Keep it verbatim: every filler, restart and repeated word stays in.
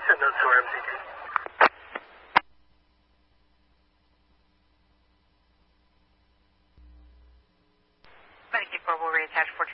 send those to our M C T. Thank you for will reattach four